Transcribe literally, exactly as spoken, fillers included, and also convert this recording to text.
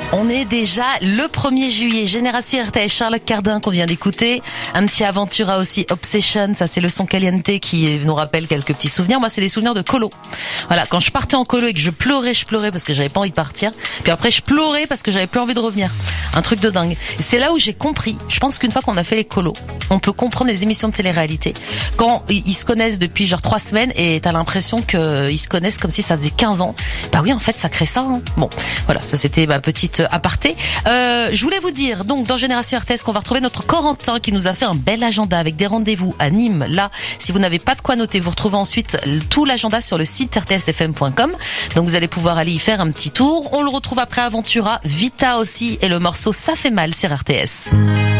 On est déjà le premier juillet. Génération R T S, Charlotte Cardin qu'on vient d'écouter. Un petit Aventura aussi, Obsession. Ça, c'est le son caliente qui nous rappelle quelques petits souvenirs. Moi, c'est des souvenirs de colo. Voilà, quand je partais en colo et que je pleurais, je pleurais parce que j'avais pas envie de partir. Puis après, je pleurais parce que j'avais plus envie de revenir. Un truc de dingue. Et c'est là où j'ai compris. Je pense qu'une fois qu'on a fait les colos, on peut comprendre les émissions de télé-réalité. Quand ils se connaissent depuis genre trois semaines et t'as l'impression qu'ils se connaissent comme si ça faisait quinze ans. Bah oui, en fait, ça crée ça. Hein. Bon, voilà, ça c'était ma petite aparté. Euh, je voulais vous dire, donc, dans Génération R T S, qu'on va retrouver notre Corentin qui nous a fait un bel agenda avec des rendez-vous à Nîmes. Là, si vous n'avez pas de quoi noter, vous retrouvez ensuite tout l'agenda sur le site r t s f m point com. Donc, vous allez pouvoir aller y faire un petit tour. On le retrouve après Aventura, Vita aussi, et le morceau Ça fait mal sur R T S.